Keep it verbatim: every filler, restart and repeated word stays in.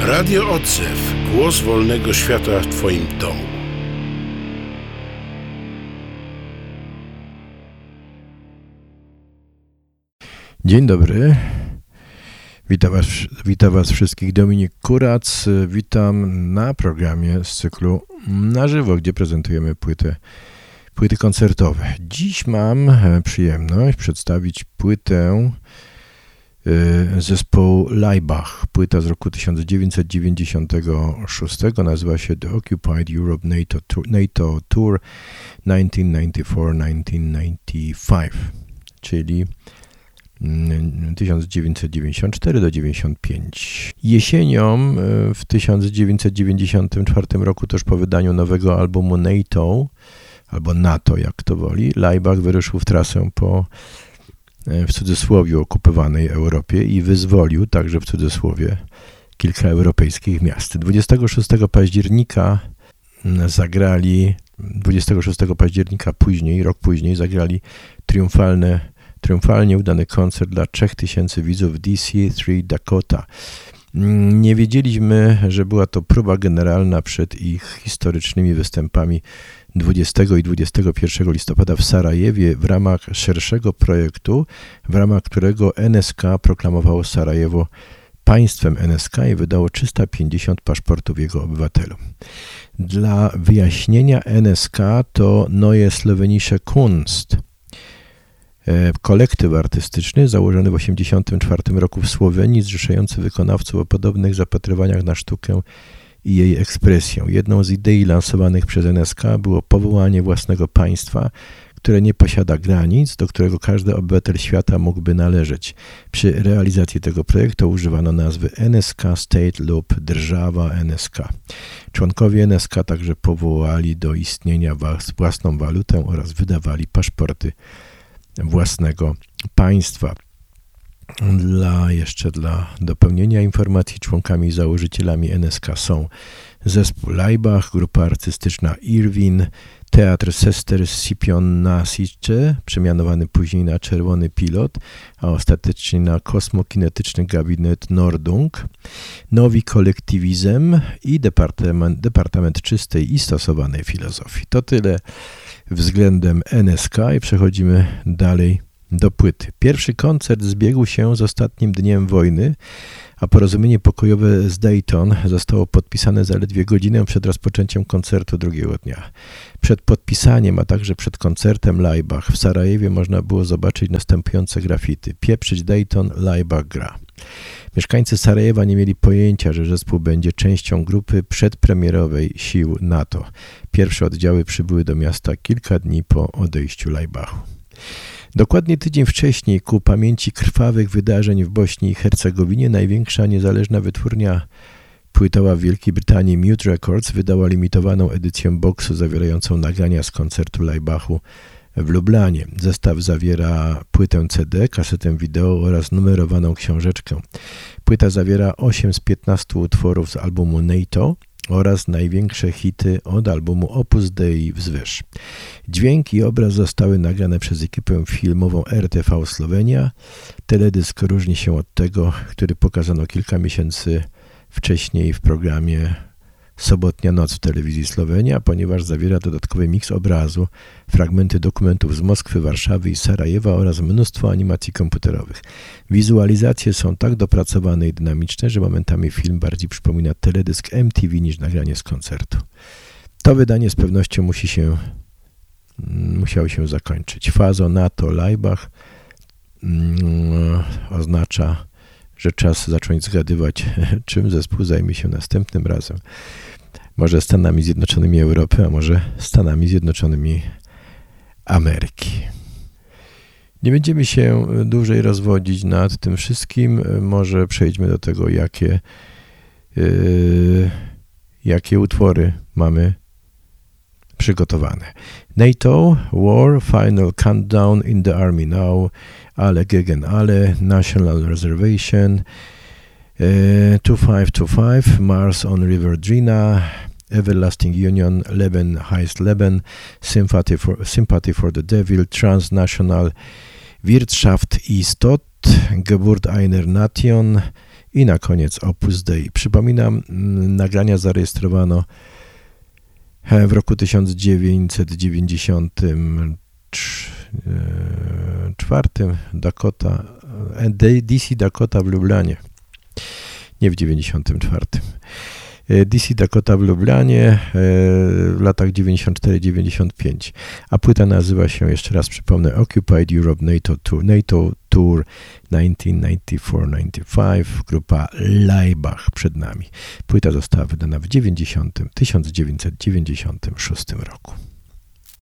Radio Odzew. Głos wolnego świata w Twoim domu. Dzień dobry. Witam was, witam was wszystkich. Dominik Kurac. Witam na programie z cyklu Na Żywo, gdzie prezentujemy płytę, płyty koncertowe. Dziś mam przyjemność przedstawić płytę zespołu Laibach. Płyta z roku tysiąc dziewięćset dziewięćdziesiątego szóstego nazywa się The Occupied Europe NATO Tour, NATO Tour tysiąc dziewięćset dziewięćdziesiąty czwarty do dziewięćdziesiątego piątego, czyli tysiąc dziewięćset dziewięćdziesiąty czwarty do dziewięćdziesiątego piątego. Jesienią w tysiąc dziewięćset dziewięćdziesiątym czwartym roku, też po wydaniu nowego albumu NATO, albo NATO, jak kto woli, Laibach wyruszył w trasę po w cudzysłowie okupowanej Europie i wyzwolił, także w cudzysłowie, kilka europejskich miast. dwudziestego szóstego października zagrali, dwudziestego szóstego października później, rok później zagrali triumfalne, triumfalnie udany koncert dla trzech tysięcy widzów w D C trzy Dakota. Nie wiedzieliśmy, że była to próba generalna przed ich historycznymi występami dwudziestego i dwudziestego pierwszego listopada w Sarajewie w ramach szerszego projektu, w ramach którego N S K proklamowało Sarajewo państwem N S K i wydało trzysta pięćdziesiąt paszportów jego obywatelom. Dla wyjaśnienia, N S K to Neue Slowenische Kunst, kolektyw artystyczny założony w tysiąc dziewięćset osiemdziesiątym czwartym roku w Słowenii, zrzeszający wykonawców o podobnych zapatrywaniach na sztukę i jej ekspresję. Jedną z idei lansowanych przez N S K było powołanie własnego państwa, które nie posiada granic, do którego każdy obywatel świata mógłby należeć. Przy realizacji tego projektu używano nazwy N S K State lub Drżawa N S K. Członkowie N S K także powołali do istnienia własną walutę oraz wydawali paszporty własnego państwa. Dla, jeszcze dla dopełnienia informacji, członkami i założycielami N S K są zespół Laibach, grupa artystyczna Irwin, Teatr Sester Scipion Nasice, przemianowany później na Czerwony Pilot, a ostatecznie na Kosmokinetyczny Gabinet Nordung, Nowi Kolektywizm i Departament, Departament Czystej i Stosowanej Filozofii. To tyle względem N S K i przechodzimy dalej do płyty. Pierwszy koncert zbiegł się z ostatnim dniem wojny, a porozumienie pokojowe z Dayton zostało podpisane zaledwie godzinę przed rozpoczęciem koncertu drugiego dnia. Przed podpisaniem, a także przed koncertem Laibach w Sarajewie można było zobaczyć następujące graffiti. Pieprzyć Dayton, Laibach gra. Mieszkańcy Sarajewa nie mieli pojęcia, że zespół będzie częścią grupy przedpremierowej sił NATO. Pierwsze oddziały przybyły do miasta kilka dni po odejściu Laibachu. Dokładnie tydzień wcześniej, ku pamięci krwawych wydarzeń w Bośni i Hercegowinie, największa niezależna wytwórnia płytowa w Wielkiej Brytanii, Mute Records, wydała limitowaną edycję boksu zawierającą nagrania z koncertu Laibachu w Lublanie. Zestaw zawiera płytę C D, kasetę wideo oraz numerowaną książeczkę. Płyta zawiera osiem z piętnastu utworów z albumu NATO oraz największe hity od albumu Opus Dei wzwyż. Dźwięk i obraz zostały nagrane przez ekipę filmową R T V Słowenia. Teledysk różni się od tego, który pokazano kilka miesięcy wcześniej w programie Sobotnia Noc w telewizji Słowenia, ponieważ zawiera dodatkowy miks obrazu, fragmenty dokumentów z Moskwy, Warszawy i Sarajewa oraz mnóstwo animacji komputerowych. Wizualizacje są tak dopracowane i dynamiczne, że momentami film bardziej przypomina teledysk M T V niż nagranie z koncertu. To wydanie z pewnością musi się, musiało się zakończyć. Fazo NATO Laibach mm, oznacza, że czas zacząć zgadywać, czym zespół zajmie się następnym razem. Może Stanami Zjednoczonymi Europy, a może Stanami Zjednoczonymi Ameryki. Nie będziemy się dłużej rozwodzić nad tym wszystkim. Może przejdźmy do tego, jakie, yy, jakie utwory mamy przygotowane. NATO, War, Final Countdown, In the Army Now, Alle gegen alle, National Reservation, uh, two five two five, Mars on River Drina, Everlasting Union, Leben heißt Leben, Sympathy for, Sympathy for the Devil, Transnational Wirtschaft ist tot, Geburt einer Nation, i na koniec Opus Dei. Przypominam, nagrania zarejestrowano w roku tysiąc dziewięćset dziewięćdziesiątym czwartym Dakota, D C Dakota w Lublanie, nie w dziewięćdziesiątym czwartym. D C Dakota w Lublanie w latach dziewięćdziesiąt cztery dziewięćdziesiąt pięć, a płyta nazywa się, jeszcze raz przypomnę, Occupied Europe NATO Tour, NATO Tour tysiąc dziewięćset dziewięćdziesiąt cztery dziewięćdziesiąt pięć, grupa Laibach przed nami. Płyta została wydana w tysiąc dziewięćset dziewięćdziesiątym szóstym roku.